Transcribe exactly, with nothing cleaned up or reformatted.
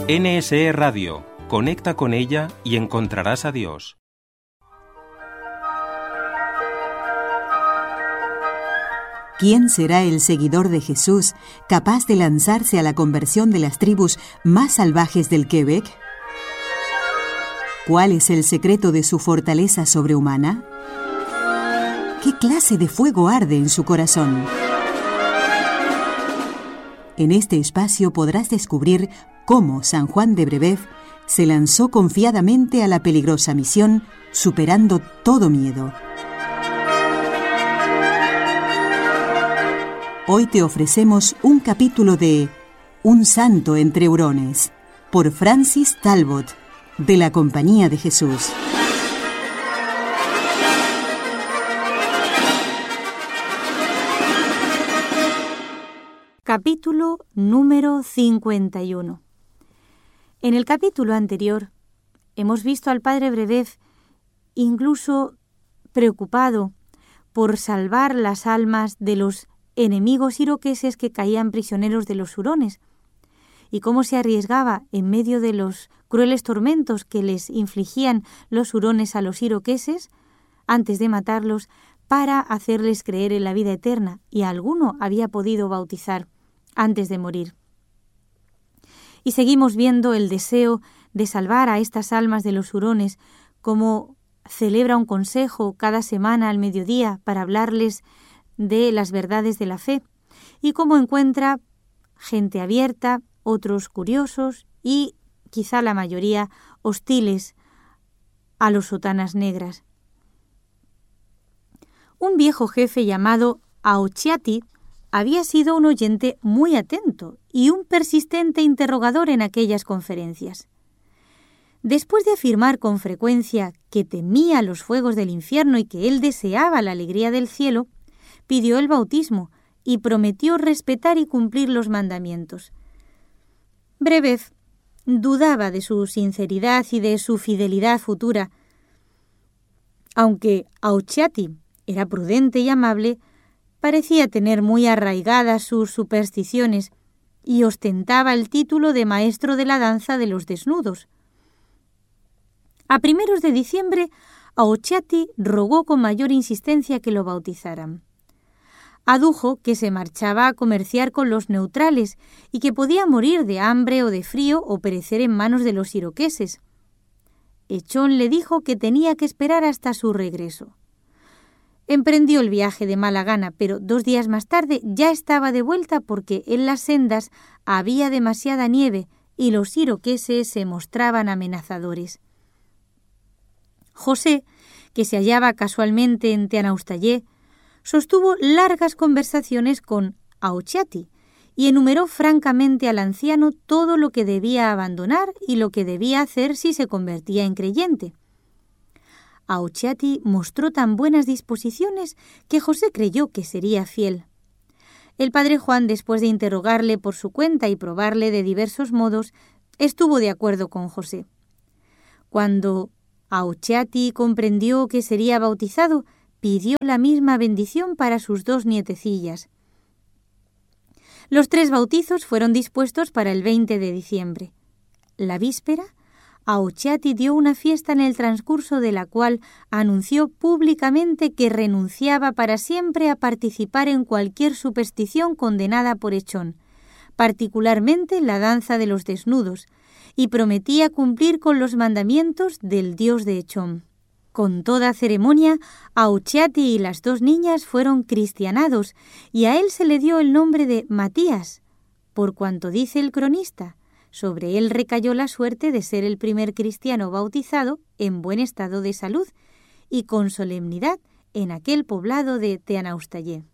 N S E Radio. Conecta con ella y encontrarás a Dios. ¿Quién será el seguidor de Jesús capaz de lanzarse a la conversión de las tribus más salvajes del Quebec? ¿Cuál es el secreto de su fortaleza sobrehumana? ¿Qué clase de fuego arde en su corazón? En este espacio podrás descubrir cómo San Juan de Brébeuf se lanzó confiadamente a la peligrosa misión, superando todo miedo. Hoy te ofrecemos un capítulo de Un santo entre hurones, por Francis Talbot, de la Compañía de Jesús. Capítulo número cincuenta y uno. En el capítulo anterior hemos visto al padre Brébeuf incluso preocupado por salvar las almas de los enemigos iroqueses que caían prisioneros de los hurones, y cómo se arriesgaba en medio de los crueles tormentos que les infligían los hurones a los iroqueses antes de matarlos para hacerles creer en la vida eterna, y a alguno había podido bautizar antes de morir. Y seguimos viendo el deseo de salvar a estas almas de los hurones, como celebra un consejo cada semana al mediodía para hablarles de las verdades de la fe, y cómo encuentra gente abierta, otros curiosos y quizá la mayoría hostiles a los sotanas negras. Un viejo jefe llamado Aochiati había sido un oyente muy atento y un persistente interrogador en aquellas conferencias. Después de afirmar con frecuencia que temía los fuegos del infierno y que él deseaba la alegría del cielo, pidió el bautismo y prometió respetar y cumplir los mandamientos. Brébeuf dudaba de su sinceridad y de su fidelidad futura. Aunque Aochiati era prudente y amable, parecía tener muy arraigadas sus supersticiones y ostentaba el título de maestro de la danza de los desnudos. A primeros de diciembre, Aochiati rogó con mayor insistencia que lo bautizaran. Adujo que se marchaba a comerciar con los neutrales y que podía morir de hambre o de frío o perecer en manos de los iroqueses. Echón le dijo que tenía que esperar hasta su regreso. Emprendió el viaje de mala gana, pero dos días más tarde ya estaba de vuelta porque en las sendas había demasiada nieve y los iroqueses se mostraban amenazadores. José, que se hallaba casualmente en Teanaustayé, sostuvo largas conversaciones con Aochiati y enumeró francamente al anciano todo lo que debía abandonar y lo que debía hacer si se convertía en creyente. Aochiati mostró tan buenas disposiciones que José creyó que sería fiel. El padre Juan, después de interrogarle por su cuenta y probarle de diversos modos, estuvo de acuerdo con José. Cuando Aochiati comprendió que sería bautizado, pidió la misma bendición para sus dos nietecillas. Los tres bautizos fueron dispuestos para el veinte de diciembre. La víspera, Aochiati dio una fiesta en el transcurso de la cual anunció públicamente que renunciaba para siempre a participar en cualquier superstición condenada por Echón, particularmente la danza de los desnudos, y prometía cumplir con los mandamientos del dios de Echón. Con toda ceremonia, Aochiati y las dos niñas fueron cristianados y a él se le dio el nombre de Matías, por cuanto dice el cronista, sobre él recayó la suerte de ser el primer cristiano bautizado en buen estado de salud y con solemnidad en aquel poblado de Teanaustayé.